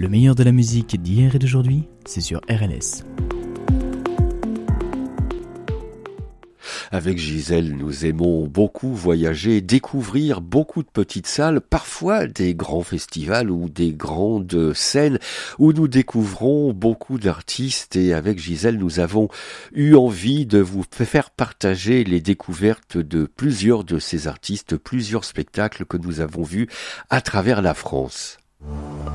Le meilleur de la musique d'hier et d'aujourd'hui, c'est sur RLS. Avec Gisèle, nous aimons beaucoup voyager, découvrir beaucoup de petites salles, parfois des grands festivals ou des grandes scènes où nous découvrons beaucoup d'artistes. Et avec Gisèle, nous avons eu envie de vous faire partager les découvertes de plusieurs de ces artistes, plusieurs spectacles que nous avons vus à travers la France.